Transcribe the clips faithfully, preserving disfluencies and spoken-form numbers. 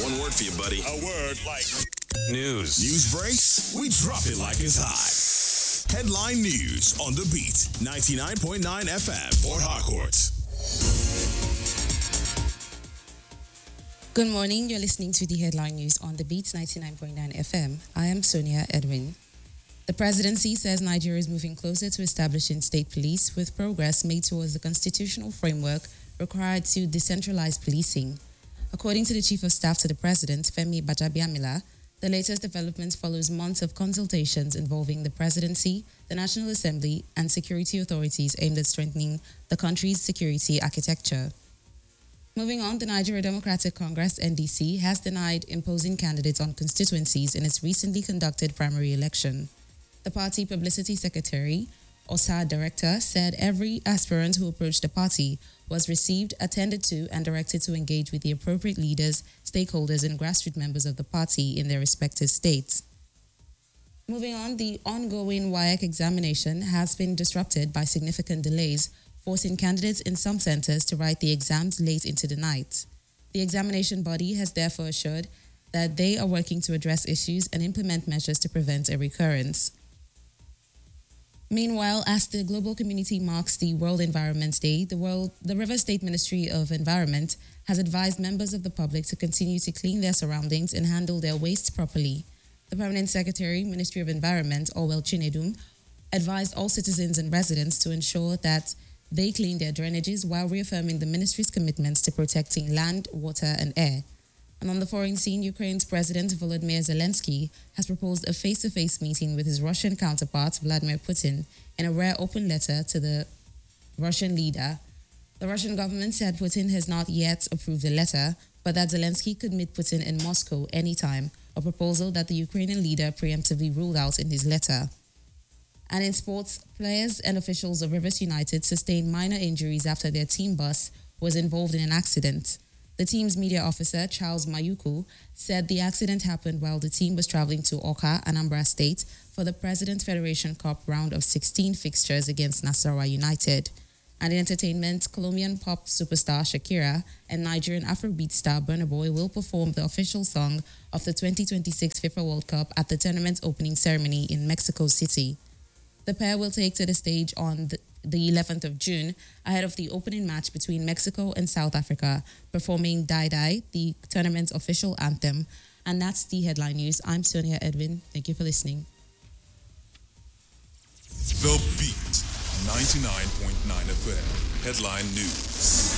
One word for you, buddy. A word like news. News breaks, we drop it like it's hot. Headline news on The Beat, ninety-nine point nine F M, Port Harcourt. Good morning, you're listening to the headline news on The Beat, ninety-nine point nine F M. I am Sonia Edwin. The presidency says Nigeria is moving closer to establishing state police with progress made towards the constitutional framework required to decentralize policing. According to the Chief of Staff to the President, Femi Gbajabiamila, the latest development follows months of consultations involving the presidency, the National Assembly, and security authorities aimed at strengthening the country's security architecture. Moving on, the Nigeria Democratic Congress, N D C, has denied imposing candidates on constituencies in its recently conducted primary election. The party publicity secretary, Osa Director, said every aspirant who approached the party was received, attended to, and directed to engage with the appropriate leaders, stakeholders, and grassroots members of the party in their respective states. Moving on, the ongoing W A E C examination has been disrupted by significant delays, forcing candidates in some centers to write the exams late into the night. The examination body has therefore assured that they are working to address issues and implement measures to prevent a recurrence. Meanwhile, as the global community marks the World Environment Day, the, World, the Rivers State Ministry of Environment has advised members of the public to continue to clean their surroundings and handle their waste properly. The Permanent Secretary, Ministry of Environment, Orwell Chinedum, advised all citizens and residents to ensure that they clean their drainages while reaffirming the ministry's commitments to protecting land, water, and air. And on the foreign scene, Ukraine's President Volodymyr Zelensky has proposed a face-to-face meeting with his Russian counterpart, Vladimir Putin, in a rare open letter to the Russian leader. The Russian government said Putin has not yet approved the letter, but that Zelensky could meet Putin in Moscow anytime, a proposal that the Ukrainian leader preemptively ruled out in his letter. And in sports, players and officials of Rivers United sustained minor injuries after their team bus was involved in an accident. The team's media officer, Charles Mayuku, said the accident happened while the team was traveling to Oka, Anambra State, for the President Federation Cup round of sixteen fixtures against Nasarawa United. And in entertainment, Colombian pop superstar Shakira and Nigerian Afrobeat star Burna Boy will perform the official song of the twenty twenty-six FIFA World Cup at the tournament's opening ceremony in Mexico City. The pair will take to the stage on the the eleventh of June, ahead of the opening match between Mexico and South Africa, performing Die Die, the tournament's official anthem. And that's the headline news. I'm Sonia Edwin. Thank you for listening. The Beat, ninety-nine point nine F M, headline news.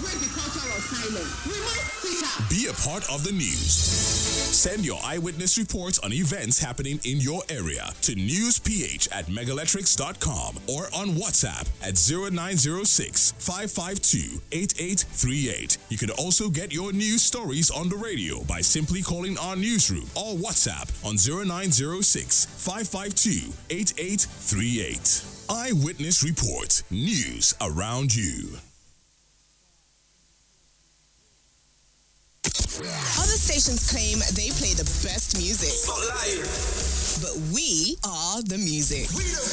Be a part of the news. Send your eyewitness reports on events happening in your area to newsph at megalectrics dot com or on WhatsApp at zero nine zero six, five five two, eight eight three eight. You can also get your news stories on the radio by simply calling our newsroom or WhatsApp on zero nine zero six, five five two, eight eight three eight. Eyewitness Report. News around you. Other stations claim they play the best music. Stop lying. But we are the music. We the